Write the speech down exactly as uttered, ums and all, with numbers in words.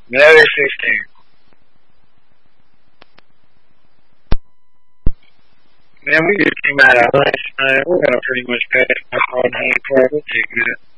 Another sixteen. Man, we just came out of last night. We're gonna pretty much pass my hard hand club. We'll take that.